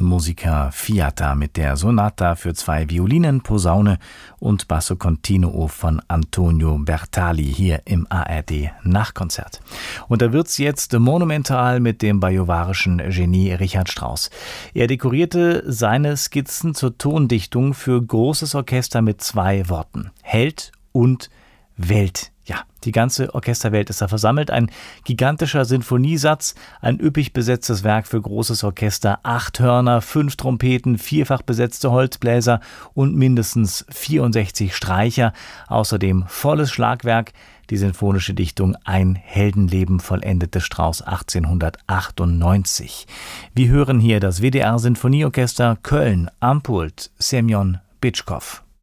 Musica Fiata mit der Sonata für 2 Violinen, Posaune und Basso Continuo von Antonio Bertali hier im ARD Nachkonzert. Und da wird's jetzt monumental mit dem bajuwarischen Genie Richard Strauss. Er dekorierte seine Skizzen zur Tondichtung für großes Orchester mit 2 Worten: Held und Welt. Ja, die ganze Orchesterwelt ist da versammelt. Ein gigantischer Sinfoniesatz, ein üppig besetztes Werk für großes Orchester, 8 Hörner, 5 Trompeten, 4-fach besetzte Holzbläser und mindestens 64 Streicher. Außerdem volles Schlagwerk, die sinfonische Dichtung Ein Heldenleben vollendete Strauss 1898. Wir hören hier das WDR Sinfonieorchester Köln am Pult Semjon Bitschkow.